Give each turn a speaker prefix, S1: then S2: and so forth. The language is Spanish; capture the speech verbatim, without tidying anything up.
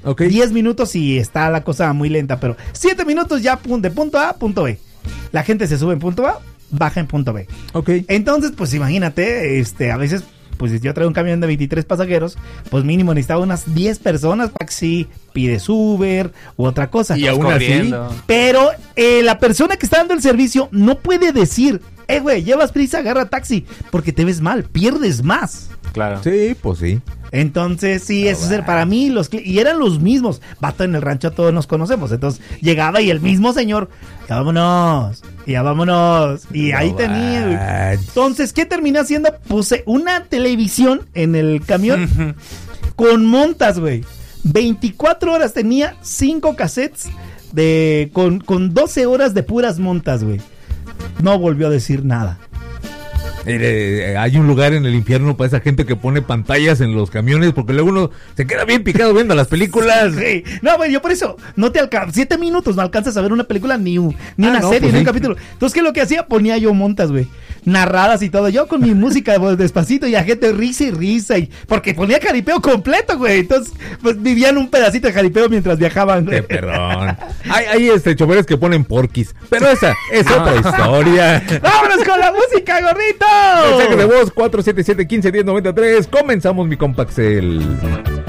S1: Okay.
S2: diez minutos y está la cosa muy lenta, pero siete minutos ya de punto A a punto B. La gente se sube en punto A, baja en punto B.
S1: Ok.
S2: Entonces, pues imagínate, este, a veces, pues yo traigo un camión de veintitrés pasajeros, pues mínimo necesitaba unas diez personas para que si pides Uber u otra cosa.
S1: Y aún así.
S2: Pero eh, la persona que está dando el servicio no puede decir, eh, güey, llevas prisa, agarra taxi, porque te ves mal, pierdes más.
S3: Claro.
S1: Sí, pues sí.
S2: Entonces, sí,
S1: Oh,
S2: eso
S1: wow.
S2: es para mí, los cli- y eran los mismos. Vato, en el rancho todos nos conocemos. Entonces, llegaba y el mismo señor, ya vámonos, ya vámonos. Y
S1: No
S2: ahí tenía. güey.
S1: manches.
S2: Entonces, ¿qué terminé haciendo? Puse una televisión en el camión con montas, güey. veinticuatro horas tenía cinco cassettes de con, con doce horas de puras montas, güey. No volvió a decir nada.
S1: Eh, hay un lugar en el infierno para esa gente que pone pantallas en los camiones porque luego uno se queda bien picado viendo las películas.
S2: Sí. No, güey, yo por eso no te alcanzas. Siete minutos no alcanzas a ver una película ni, un, ni
S1: Ah,
S2: una
S1: no,
S2: serie,
S1: pues
S2: ni un
S1: sí.
S2: capítulo. Entonces, ¿qué es lo que hacía? Ponía yo montas, güey. Narradas y todo. Yo con mi música pues, despacito y a gente risa y risa. Y, porque ponía jaripeo completo, güey. Entonces, pues vivían un pedacito de jaripeo mientras viajaban, güey.
S1: Qué perdón. Hay, hay este choferes que ponen porquis, pero esa es otra historia.
S2: ¡Vámonos con la música, gordito!
S1: Mensaje de voz cuatro siete siete, uno cinco uno cero nueve tres. Comenzamos, mi compaxel.